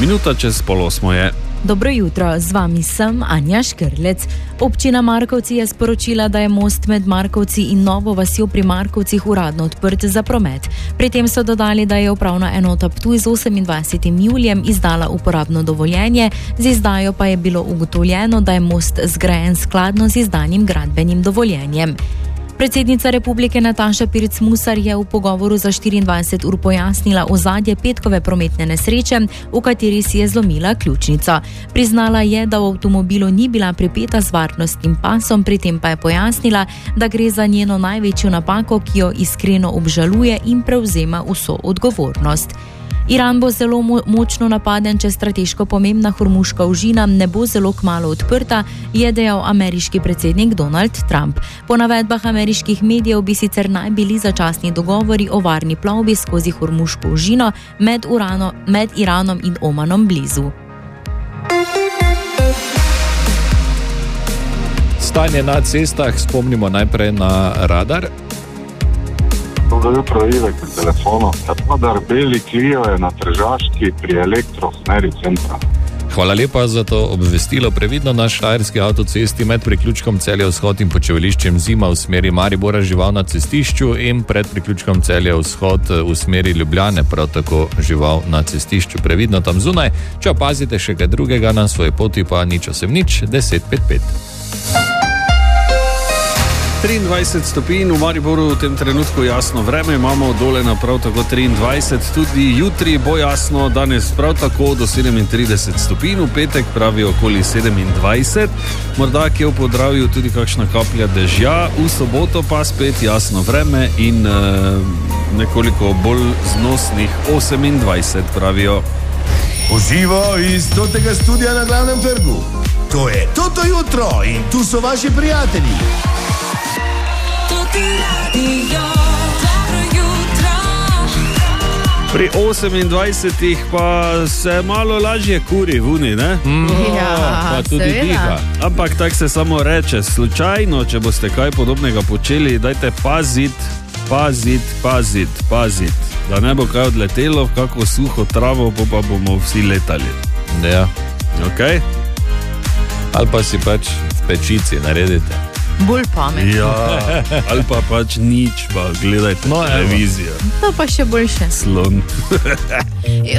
Minuta čez 7:30 je. Dobro jutro, z vami sem Anja Škrlec. Občina Markovci je sporočila, da je most med Markovci in Novo vasjo pri Markovcih uradno odprt za promet. Pri tem so dodali, da je upravna enota Ptuj z 28. julijem izdala uporabno dovoljenje, z izdajo pa je bilo ugotovljeno, da je most zgrajen skladno z izdanim gradbenim dovoljenjem. Predsednica republike Nataša Pirc Musar je v pogovoru za 24 ur pojasnila ozadje petkove prometne nesreče, v kateri si je zlomila ključnica. Priznala je, da v avtomobilu ni bila pripeta z varnostnim pasom, pri tem pa je pojasnila, da gre za njeno največjo napako, ki jo iskreno obžaluje in prevzema vso odgovornost. Iran bo zelo močno napaden, če strateško pomembna hormuška ožina ne bo zelo kmalu odprta, je dejal ameriški predsednik Donald Trump. Po navedbah ameriških medijev bi sicer naj bili začasni dogovori o varni plovbi skozi hormuško ožino med Iranom in Omanom blizu. Stanje na cestah spomnimo najprej na radar. Dobro jutro, Ivek pri telefonu. Radar Beli Clio je na Tržaški pri Elektro v smeri centra. Hvala lepa za to obvestilo. Previdno na štajerski avtocesti med priključkom Celje-Vzhod in počevališčem Zima v smeri Maribora žival na cestišču in pred priključkom Celje-Vzhod v smeri Ljubljane prav tako žival na cestišču. Previdno tam zunaj. Če opazite še kaj drugega na svoji poti, pa nič 1055. 23 stopinj v Mariboru v tem trenutku jasno vreme, imamo dole na prav tako 23, tudi jutri bo jasno, danes prav tako do 37 stopinj, v petek pravi okoli 27, morda kje v Podravju tudi kakšna kaplja dežja, v soboto pa spet jasno vreme in nekoliko bolj znosnih 28 pravijo. Uživo iz totega studia na Glavnem trgu. To je Toto jutro in tu so vaši prijatelji. Pri 28 pa se malo lažje kuri vuni, ne? Pa tudi seveda. diha. Ampak tak se samo reče, slučajno, če boste kaj podobnega počeli, dajte pazit, da ne bo kaj odletelo v kako suho travo, pa bomo vsi letali. Ja. Ok? Ali pa si pač v pečici naredite. Bolj pametno. Ja, ali pa pač nič, pa gledajte televizijo. To pa še boljše. Slon.